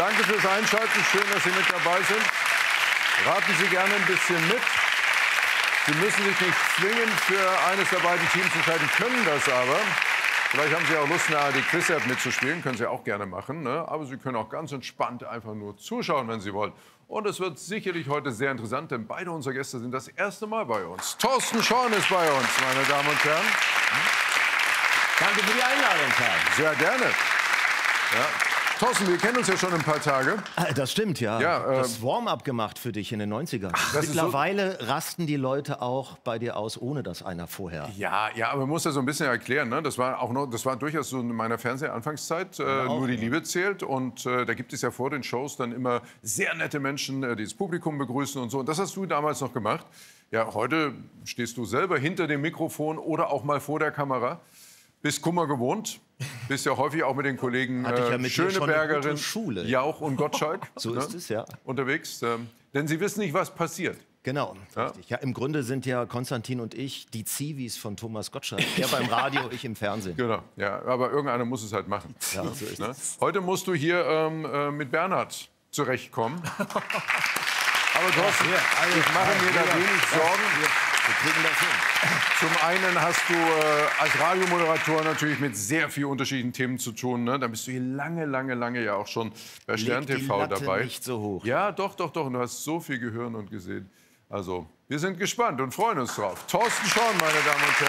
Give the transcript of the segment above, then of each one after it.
Danke fürs Einschalten. Schön, dass Sie mit dabei sind. Raten Sie gerne ein bisschen mit. Sie müssen sich nicht zwingen, für eines der beiden Teams entscheiden, können das aber. Vielleicht haben Sie auch Lust, eine ARD-Quiz-App mitzuspielen. Können Sie auch gerne machen. Ne? Aber Sie können auch ganz entspannt einfach nur zuschauen, wenn Sie wollen. Und es wird sicherlich heute sehr interessant, denn beide unserer Gäste sind das erste Mal bei uns. Thorsten Schorn ist bei uns, meine Damen und Herren. Danke für die Einladung, Karl. Sehr gerne. Ja. Thorsten, wir kennen uns ja schon ein paar Tage. Das stimmt, ja. Das Warm-up gemacht für dich in den 90ern. Mittlerweile rasten die Leute auch bei dir aus, ohne dass einer vorher... Ja, aber man muss das so ein bisschen erklären. Ne? Das war durchaus so in meiner Fernsehanfangszeit. Nur die Liebe zählt. Und da gibt es ja vor den Shows dann immer sehr nette Menschen, die das Publikum begrüßen und so. Und das hast du damals noch gemacht. Ja, heute stehst du selber hinter dem Mikrofon oder auch mal vor der Kamera. Bist Kummer gewohnt, bist ja häufig auch mit den Kollegen Schönebergerin, Jauch und Gottschalk so ist es, ja. Unterwegs. Denn sie wissen nicht, was passiert. Genau, richtig. Ja, im Grunde sind ja Konstantin und ich die Zivis von Thomas Gottschalk. Er beim Radio, ich im Fernsehen. Genau, ja, aber irgendeiner muss es halt machen. Ja, so ist es. Heute musst du hier mit Bernhard zurechtkommen. Aber Thorsten, ich mache mir da wenig Sorgen. Wir kriegen das hin. Zum einen hast du als Radiomoderator natürlich mit sehr vielen unterschiedlichen Themen zu tun. Ne? Da bist du hier lange ja auch schon bei Stern TV dabei. Nicht so hoch. Ja, doch. Und du hast so viel gehört und gesehen. Also, wir sind gespannt und freuen uns drauf. Thorsten Schorn, meine Damen und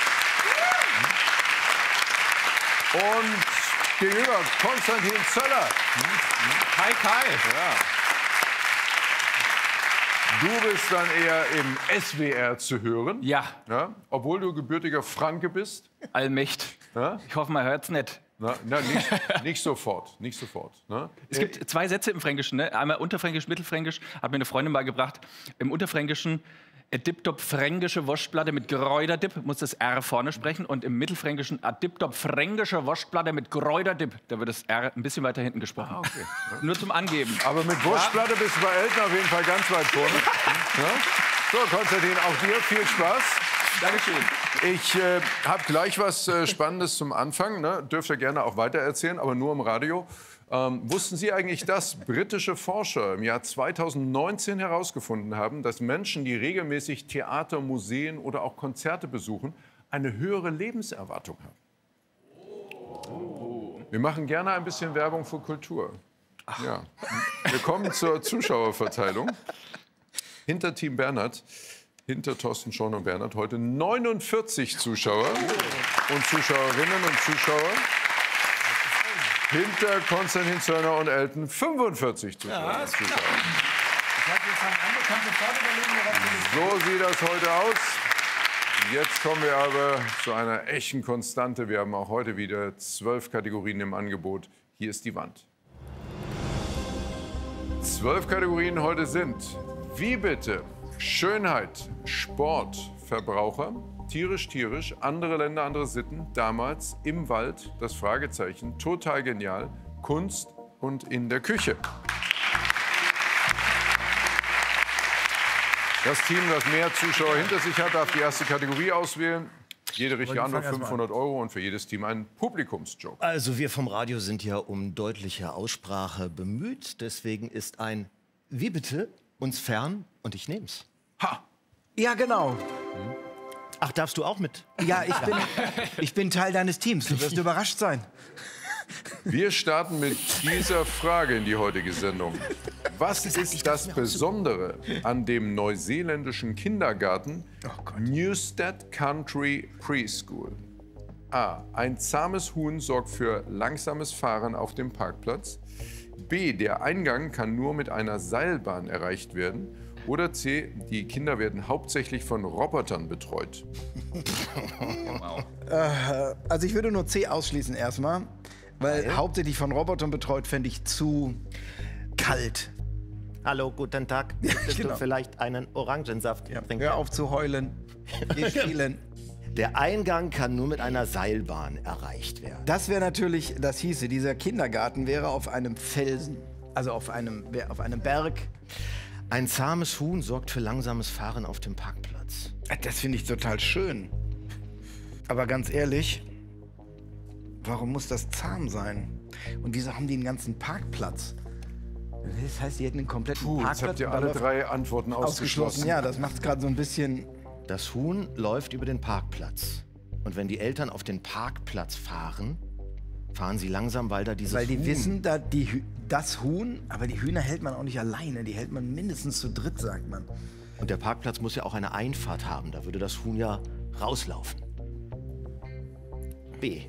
Herren. Und gegenüber Konstantin Zöller. Hi, Kai. Ja. Du bist dann eher im SWR zu hören. Ja. Obwohl du gebürtiger Franke bist. Allmächt. Ja? Ich hoffe, man hört's nicht. Nicht sofort. Ne? Es gibt zwei Sätze im Fränkischen. Ne? Einmal Unterfränkisch, Mittelfränkisch. Hat mir eine Freundin mal gebracht. Im Unterfränkischen dipptop fränkische Wurstplatte mit Kräuterdipp, muss das R vorne sprechen. Und im Mittelfränkischen dipptop fränkische Wurstplatte mit Kräuterdipp. Da wird das R ein bisschen weiter hinten gesprochen. Okay. Nur zum Angeben. Aber mit Wurstplatte bist du bei Eltern auf jeden Fall ganz weit vorne. So, Konstantin, auch dir viel Spaß. Dankeschön. Ich habe gleich was Spannendes zum Anfang. Ne? Dürft ihr gerne auch weitererzählen, aber nur im Radio. Wussten Sie eigentlich, dass britische Forscher im Jahr 2019 herausgefunden haben, dass Menschen, die regelmäßig Theater, Museen oder auch Konzerte besuchen, eine höhere Lebenserwartung haben? Wir machen gerne ein bisschen Werbung für Kultur. Ja. Wir kommen zur Zuschauerverteilung. Hinter Team Bernhard, hinter Thorsten Schorn und Bernhard, heute 49 Zuschauer und Zuschauerinnen und Zuschauer. Hinter Konstantin Zöllner und Elton 45 Zuschauer. Ja, und Zuschauer. So So sieht das heute aus. Jetzt kommen wir aber zu einer echten Konstante. Wir haben auch heute wieder 12 Kategorien im Angebot. Hier ist die Wand. 12 Kategorien heute sind: Wie bitte? Schönheit, Sport, Verbraucher, tierisch, andere Länder, andere Sitten, damals, im Wald, das Fragezeichen, total genial, Kunst und in der Küche. Das Team, das mehr Zuschauer hinter sich hat, darf die erste Kategorie auswählen. Jede richtige Antwort 500 € und für jedes Team ein Publikumsjob. Also wir vom Radio sind ja um deutliche Aussprache bemüht. Deswegen ist ein Wie bitte uns fern und ich nehm's. Ha! Ja, genau. Ach, darfst du auch mit? Ja, ich bin Teil deines Teams. Du wirst überrascht sein. Wir starten mit dieser Frage in die heutige Sendung. Was ist das Besondere an dem neuseeländischen Kindergarten Newstead Country Preschool? A. Ein zahmes Huhn sorgt für langsames Fahren auf dem Parkplatz. B. Der Eingang kann nur mit einer Seilbahn erreicht werden. Oder C. Die Kinder werden hauptsächlich von Robotern betreut. Also ich würde nur C ausschließen erstmal, weil hauptsächlich von Robotern betreut fände ich zu kalt. Hallo, guten Tag. Möchtest du vielleicht einen Orangensaft trinken? Hör auf zu heulen. Wir spielen. Der Eingang kann nur mit einer Seilbahn erreicht werden. Das wäre natürlich, das hieße, dieser Kindergarten wäre auf einem Felsen, also auf einem Berg. Ein zahmes Huhn sorgt für langsames Fahren auf dem Parkplatz. Das finde ich total schön. Aber ganz ehrlich, warum muss das zahm sein? Und wieso haben die einen ganzen Parkplatz? Das heißt, die hätten einen kompletten Jetzt Parkplatz habt ihr und dann alle läuft- 3 Antworten ausgeschlossen. Ja, das macht es gerade so ein bisschen... Das Huhn läuft über den Parkplatz. Und wenn die Eltern auf den Parkplatz fahren, fahren sie langsam, weil da dieses Weil die Huhn... wissen, da das Huhn, aber die Hühner hält man auch nicht alleine, die hält man mindestens zu dritt, sagt man. Und der Parkplatz muss ja auch eine Einfahrt haben. Da würde das Huhn ja rauslaufen. B.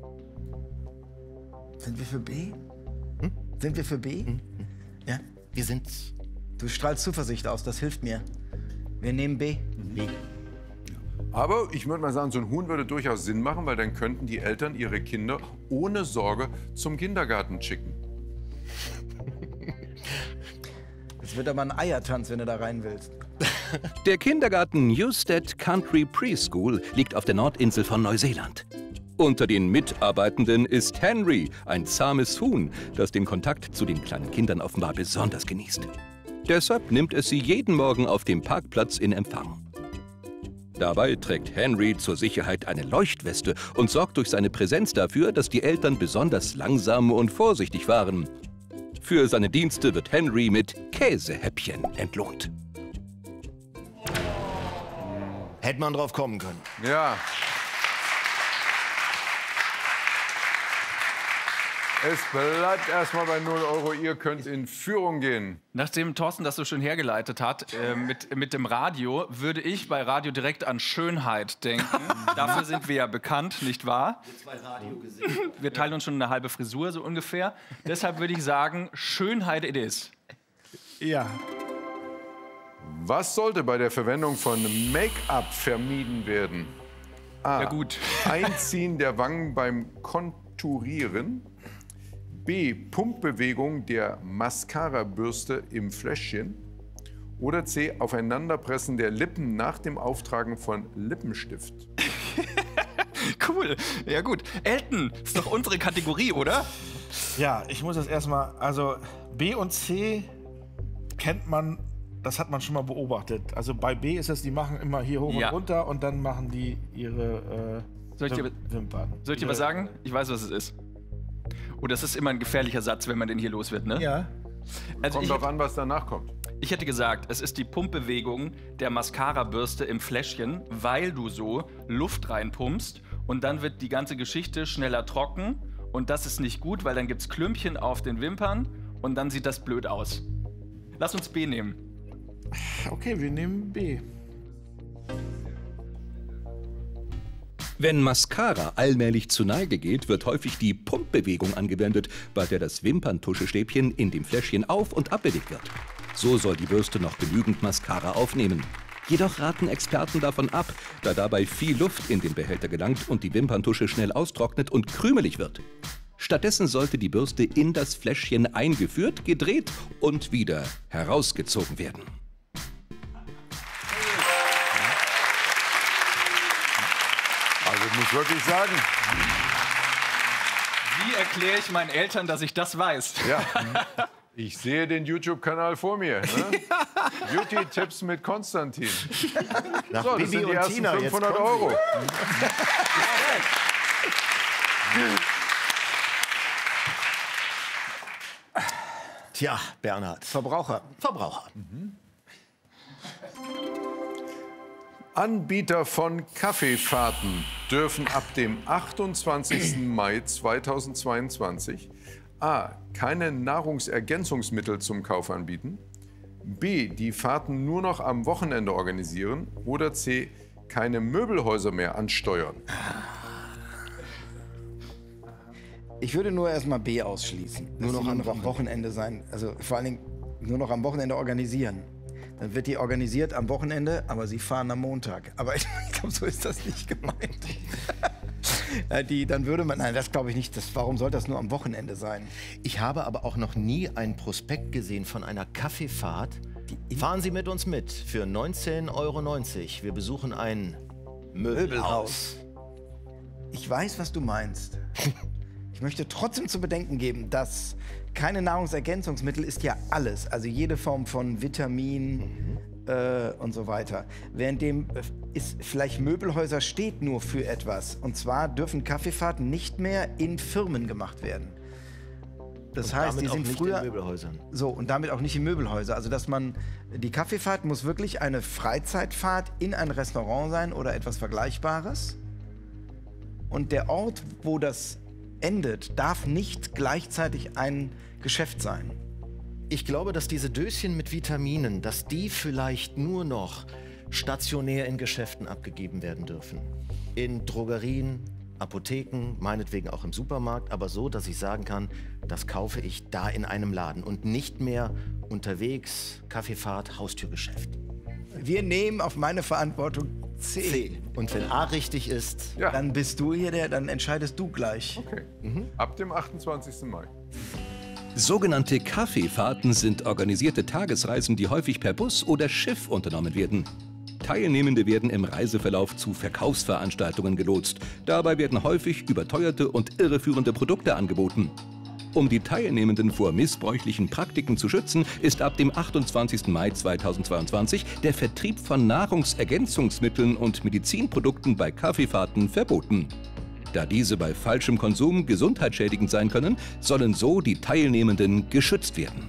Sind wir für B? Sind wir für B? Ja? Wir sind's. Du strahlst Zuversicht aus, das hilft mir. Wir nehmen B. B. Aber ich würde mal sagen, so ein Huhn würde durchaus Sinn machen, weil dann könnten die Eltern ihre Kinder ohne Sorge zum Kindergarten schicken. Es wird aber ein Eiertanz, wenn du da rein willst. Der Kindergarten Newstead Country Preschool liegt auf der Nordinsel von Neuseeland. Unter den Mitarbeitenden ist Henry, ein zahmes Huhn, das den Kontakt zu den kleinen Kindern offenbar besonders genießt. Deshalb nimmt es sie jeden Morgen auf dem Parkplatz in Empfang. Dabei trägt Henry zur Sicherheit eine Leuchtweste und sorgt durch seine Präsenz dafür, dass die Eltern besonders langsam und vorsichtig fahren. Für seine Dienste wird Henry mit Käsehäppchen entlohnt. Hätte man drauf kommen können. Ja. Es bleibt erstmal bei 0 Euro. Ihr könnt in Führung gehen. Nachdem Thorsten das so schön hergeleitet hat, mit dem Radio, würde ich bei Radio direkt an Schönheit denken. Dafür sind wir ja bekannt, nicht wahr? Wir teilen uns schon eine halbe Frisur, so ungefähr. Deshalb würde ich sagen, Schönheit it is. Ja. Was sollte bei der Verwendung von Make-up vermieden werden? A. Ja, gut. Einziehen der Wangen beim Konturieren. B. Pumpbewegung der Mascara-Bürste im Fläschchen. Oder C. Aufeinanderpressen der Lippen nach dem Auftragen von Lippenstift. Cool. Ja gut. Elton, ist doch unsere Kategorie, oder? Ja, ich muss das erstmal, also B und C kennt man, das hat man schon mal beobachtet. Also bei B ist es, die machen immer hier hoch Ja. und runter und dann machen die ihre Soll ich dir- Wimpern. Soll ich dir was sagen? Ich weiß, was es ist. Oh, das ist immer ein gefährlicher Satz, wenn man den hier los wird, ne? Ja. Also Kommt drauf an, was danach kommt. ich hätte gesagt, es ist die Pumpbewegung der Mascara-Bürste im Fläschchen, weil du so Luft reinpumpst und dann wird die ganze Geschichte schneller trocken und das ist nicht gut, weil dann gibt's Klümpchen auf den Wimpern und dann sieht das blöd aus. Lass uns B nehmen. Okay, wir nehmen B. Wenn Mascara allmählich zur Neige geht, wird häufig die Pumpbewegung angewendet, bei der das Wimperntuschestäbchen in dem Fläschchen auf- und abbewegt wird. So soll die Bürste noch genügend Mascara aufnehmen. Jedoch raten Experten davon ab, da dabei viel Luft in den Behälter gelangt und die Wimperntusche schnell austrocknet und krümelig wird. Stattdessen sollte die Bürste in das Fläschchen eingeführt, gedreht und wieder herausgezogen werden. Also ich muss wirklich sagen, Wie erkläre ich meinen Eltern, dass ich das weiß? ja, ich sehe den YouTube-Kanal vor mir. Ne? Beauty-Tipps mit Konstantin. Nach So, das Bibi sind die und ersten Tina, jetzt 500 kommen Euro. Tja, Bernhard. Verbraucher. Verbraucher. Anbieter von Kaffeefahrten dürfen ab dem 28. Mai 2022 a. keine Nahrungsergänzungsmittel zum Kauf anbieten, b. die Fahrten nur noch am Wochenende organisieren oder c. keine Möbelhäuser mehr ansteuern. Ich würde nur erstmal B ausschließen. Nur noch am Wochenende sein. Also vor allen Dingen nur noch am Wochenende organisieren. Dann wird die organisiert am Wochenende, aber sie fahren am Montag. Aber ich glaube, so ist das nicht gemeint. Dann würde man, nein, das glaube ich nicht. Warum soll das nur am Wochenende sein? Ich habe aber auch noch nie einen Prospekt gesehen von einer Kaffeefahrt. Fahren Sie mit uns mit für 19,90 €. Wir besuchen ein Möbelhaus. Ich weiß, was du meinst. Ich möchte trotzdem zu bedenken geben, dass keine Nahrungsergänzungsmittel ist ja alles. Also jede Form von Vitamin und so weiter. Währenddem ist vielleicht Möbelhäuser steht nur für etwas. Und zwar dürfen Kaffeefahrten nicht mehr in Firmen gemacht werden. Das Und heißt, damit die auch sind nicht früher in Möbelhäusern. so und damit auch nicht in Möbelhäuser. Also dass die Kaffeefahrt muss wirklich eine Freizeitfahrt in ein Restaurant sein oder etwas Vergleichbares. Und der Ort, wo das endet, darf nicht gleichzeitig ein Geschäft sein. Ich glaube, dass diese Döschen mit Vitaminen, dass die vielleicht nur noch stationär in Geschäften abgegeben werden dürfen. In Drogerien, Apotheken, meinetwegen auch im Supermarkt, aber so, dass ich sagen kann, das kaufe ich da in einem Laden und nicht mehr unterwegs, Kaffeefahrt, Haustürgeschäft. Wir nehmen auf meine Verantwortung C. Und wenn A richtig ist, Ja, Dann bist du hier dann entscheidest du gleich. okay. Ab dem 28. Mai. Sogenannte Kaffeefahrten sind organisierte Tagesreisen, die häufig per Bus oder Schiff unternommen werden. Teilnehmende werden im Reiseverlauf zu Verkaufsveranstaltungen gelotst. Dabei werden häufig überteuerte und irreführende Produkte angeboten. Um die Teilnehmenden vor missbräuchlichen Praktiken zu schützen, ist ab dem 28. Mai 2022 der Vertrieb von Nahrungsergänzungsmitteln und Medizinprodukten bei Kaffeefahrten verboten. Da diese bei falschem Konsum gesundheitsschädigend sein können, sollen so die Teilnehmenden geschützt werden.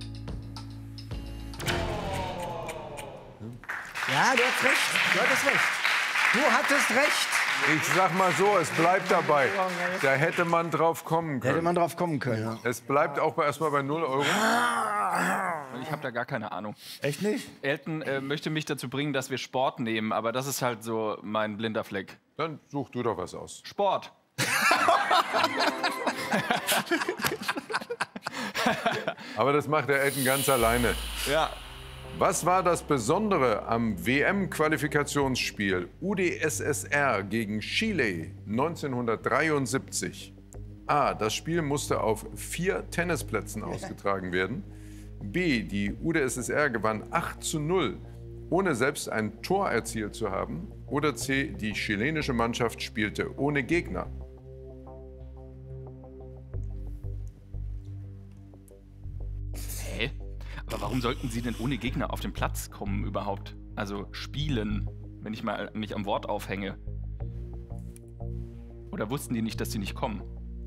Ja, du hast recht. Du hattest recht. Du hattest recht. Ich sag mal so, es bleibt dabei. Da hätte man drauf kommen können. Hätte man drauf kommen können. Ja. Es bleibt auch erstmal bei 0 Euro. Ich habe da gar keine Ahnung. Echt nicht? Elton möchte mich dazu bringen, dass wir Sport nehmen, aber das ist halt so mein blinder Fleck. Dann such du doch was aus. Sport. Aber das macht der Elton ganz alleine. Ja. Was war das Besondere am WM-Qualifikationsspiel UdSSR gegen Chile 1973? A. Das Spiel musste auf 4 Tennisplätzen ausgetragen werden. B. Die UdSSR gewann 8:0, ohne selbst ein Tor erzielt zu haben. Oder C. Die chilenische Mannschaft spielte ohne Gegner. Hä? Aber warum sollten sie denn ohne Gegner auf den Platz kommen überhaupt? Also spielen, wenn ich mal mich am Wort aufhänge. Oder wussten die nicht, dass sie nicht kommen?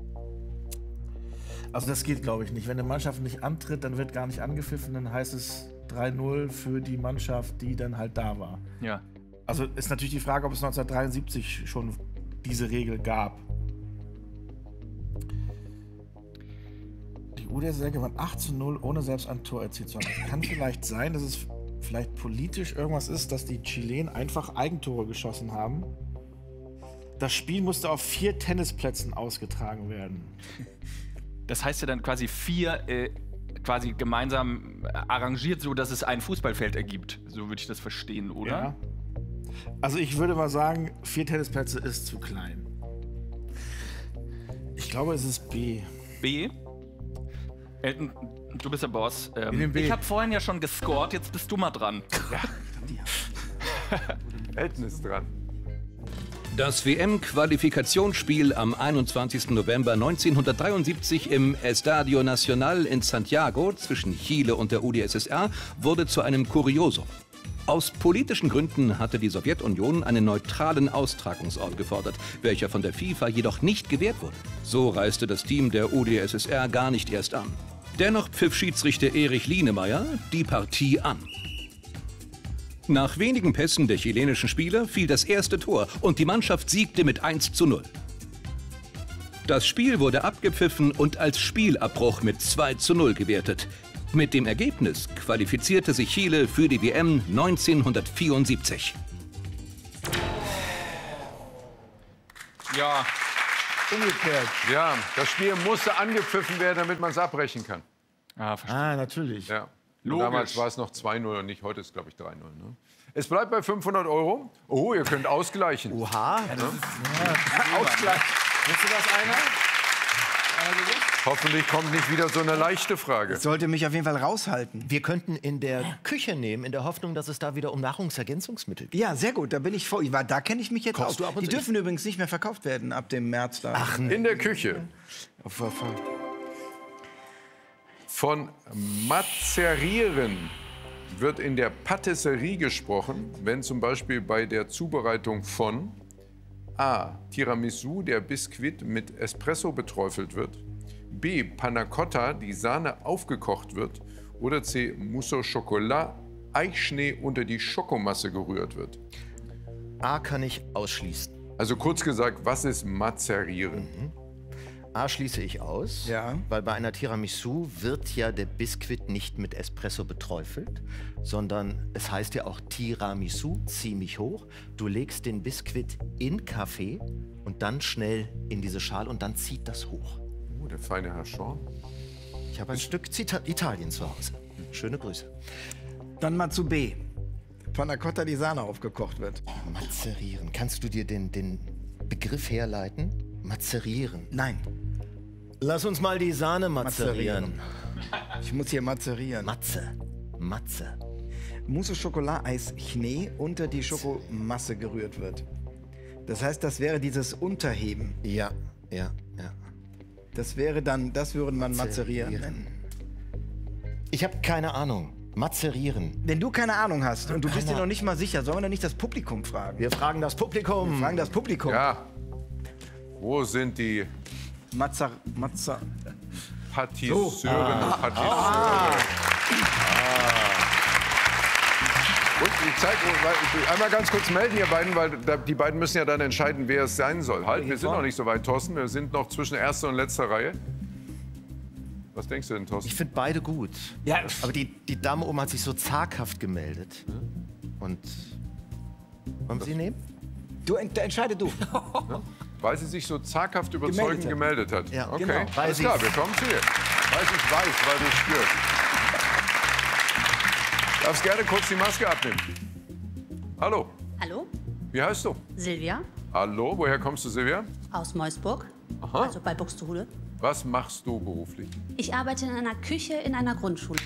Also das geht, glaube ich, nicht. Wenn eine Mannschaft nicht antritt, dann wird gar nicht angepfiffen, dann heißt es 3:0 für die Mannschaft, die dann halt da war. Ja. Also ist natürlich die Frage, ob es 1973 schon diese Regel gab. Die UdSSR gewann 8:0, ohne selbst ein Tor erzielt zu haben. Es kann vielleicht sein, dass es vielleicht politisch irgendwas ist, dass die Chilenen einfach Eigentore geschossen haben. Das Spiel musste auf 4 Tennisplätzen ausgetragen werden. Das heißt ja dann quasi 4 quasi gemeinsam arrangiert, so dass es ein Fußballfeld ergibt. So würde ich das verstehen, oder? Ja. Also ich würde mal sagen, 4 Tennisplätze ist zu klein. Ich glaube, es ist B. B. Elton, du bist der Boss. nehmen B. Ich habe vorhin ja schon gescored, jetzt bist du mal dran. Elton ist dran. Das WM-Qualifikationsspiel am 21. November 1973 im Estadio Nacional in Santiago zwischen Chile und der UdSSR wurde zu einem Kuriosum. Aus politischen Gründen hatte die Sowjetunion einen neutralen Austragungsort gefordert, welcher von der FIFA jedoch nicht gewährt wurde. So reiste das Team der UdSSR gar nicht erst an. Dennoch pfiff Schiedsrichter Erich Lienemeyer die Partie an. Nach wenigen Pässen der chilenischen Spieler fiel das erste Tor und die Mannschaft siegte mit 1:0. Das Spiel wurde abgepfiffen und als Spielabbruch mit 2:0 gewertet. Mit dem Ergebnis qualifizierte sich Chile für die WM 1974. Ja. Umgekehrt. Ja, das Spiel musste angepfiffen werden, damit man es abbrechen kann. Ah, verstehe. Ah, natürlich. Ja. Und Logisch. damals war es noch 2:0 und nicht heute ist es, glaube ich, 3:0. Ne? Es bleibt bei 500 Euro. Oh, ihr könnt ausgleichen. Oha, Ausgleich. Willst du das einer? Hoffentlich kommt nicht wieder so eine leichte Frage. Sollte mich auf jeden Fall raushalten. wir könnten in der Küche nehmen, in der Hoffnung, dass es da wieder um Nahrungsergänzungsmittel geht. Ja, sehr gut, da bin ich vor. Da kenne ich mich jetzt Kochst aus. du ab und Die zu? dürfen übrigens nicht mehr verkauft werden ab dem März da. Ach, In der Küche. Von mazerieren wird in der Patisserie gesprochen, wenn zum Beispiel bei der Zubereitung von A. Tiramisu, der Biskuit mit Espresso beträufelt wird, B. Panna Cotta, die Sahne aufgekocht wird. Oder C. Mousse au Chocolat, Eichschnee unter die Schokomasse gerührt wird. A kann ich ausschließen. Also kurz gesagt, was ist Mazerieren? A schließe ich aus, Ja. weil bei einer Tiramisu wird ja der Biskuit nicht mit Espresso beträufelt, sondern es heißt ja auch Tiramisu, ziemlich hoch. Du legst den Biskuit in Kaffee und dann schnell in diese Schale und dann zieht das hoch. Oh, der feine Herr Sean. Ich habe ein Stück Italien zu Hause. Schöne Grüße. Dann mal zu B. Panna Cotta, die Sahne aufgekocht wird. Mazerieren. Kannst du dir den Begriff herleiten? Mazerieren. Nein, Lass uns mal die Sahne mazerieren. ich muss hier mazerieren. Matze. Mousse au Chocolat, Eischnee unter die Schokomasse gerührt wird. Das heißt, das wäre dieses Unterheben. Ja. Das wäre dann, das würde man mazerieren nennen. Ich habe keine Ahnung. Mazerieren. Wenn du keine Ahnung hast und du bist dir noch nicht mal sicher, sollen wir dann nicht das Publikum fragen? Wir fragen das Publikum. Wir fragen das Publikum. Ja. Wo sind die Patisseurinnen und Patisseure? Und ich zeige, einmal ganz kurz melden, ihr beiden, weil die beiden müssen ja dann entscheiden, wer es sein soll. Halt, wir sind noch nicht so weit, Thorsten. Wir sind noch zwischen erster und letzter Reihe. Was denkst du denn, Thorsten? Ich finde beide gut. Ja. Aber die Dame oben hat sich so zaghaft gemeldet. Und wollen wir sie nehmen? Entscheide du. Weil sie sich so zaghaft überzeugend gemeldet hat. Ja, okay, genau. alles klar, wir kommen zu dir. Weil ich weiß, weil du es spürst. Darfst gerne kurz die Maske abnehmen. Hallo, Hallo, wie heißt du? Silvia Hallo, woher kommst du, Silvia? aus Meusburg, Aha. also bei Buxtehude. Was machst du beruflich? Ich arbeite in einer Küche in einer Grundschule.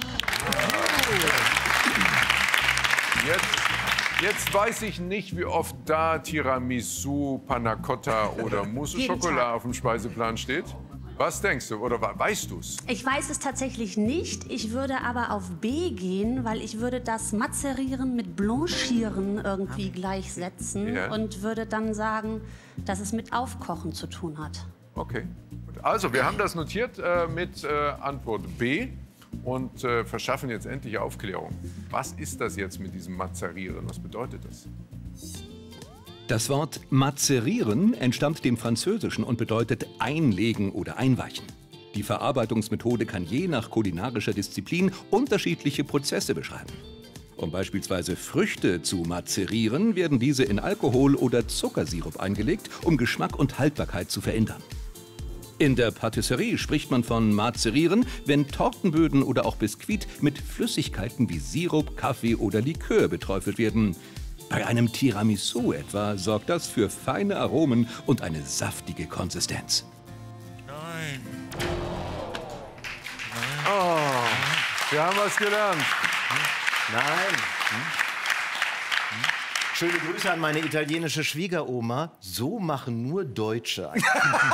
Jetzt weiß ich nicht, wie oft da Tiramisu, Panna Cotta oder Mousse au Jeden Chocolat Tag. auf dem Speiseplan steht. Was denkst du oder weißt du es? Ich weiß es tatsächlich nicht. Ich würde aber auf B gehen, weil ich würde das Mazerieren mit Blanchieren irgendwie gleichsetzen Ja. und würde dann sagen, dass es mit Aufkochen zu tun hat. Okay. Gut. Also, wir haben das notiert mit Antwort B und verschaffen jetzt endlich Aufklärung. Was ist das jetzt mit diesem Mazerieren? Was bedeutet das? Das Wort mazerieren entstammt dem Französischen und bedeutet einlegen oder einweichen. Die Verarbeitungsmethode kann je nach kulinarischer Disziplin unterschiedliche Prozesse beschreiben. Um beispielsweise Früchte zu mazerieren, werden diese in Alkohol oder Zuckersirup eingelegt, um Geschmack und Haltbarkeit zu verändern. In der Patisserie spricht man von mazerieren, wenn Tortenböden oder auch Biskuit mit Flüssigkeiten wie Sirup, Kaffee oder Likör beträufelt werden. Bei einem Tiramisu etwa sorgt das für feine Aromen und eine saftige Konsistenz. Wir haben was gelernt. Nein. Schöne Grüße an meine italienische Schwiegeroma. So machen nur Deutsche. Nicht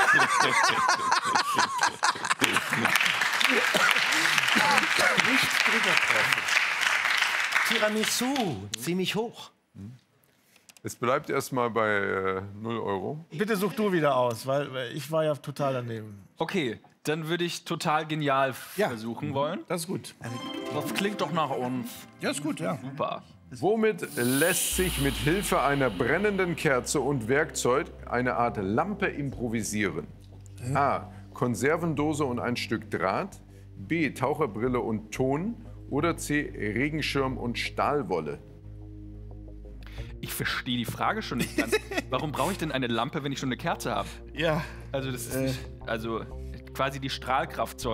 drüber treffen. Tiramisu, ziemlich hoch. Es bleibt erstmal bei 0 Euro. Bitte such du wieder aus, weil ich war ja total daneben. Okay, dann würde ich total genial Ja. versuchen wollen. Das ist gut. Das klingt doch nach uns. Ja, ist gut, ja. Super. Womit lässt sich mit Hilfe einer brennenden Kerze und Werkzeug eine Art Lampe improvisieren? A. Konservendose und ein Stück Draht. B. Taucherbrille und Ton. Oder C. Regenschirm und Stahlwolle. Ich verstehe die Frage schon nicht ganz. Warum brauche ich denn eine Lampe, wenn ich schon eine Kerze habe? Ja. Also das ist nicht, also quasi die Strahlkraft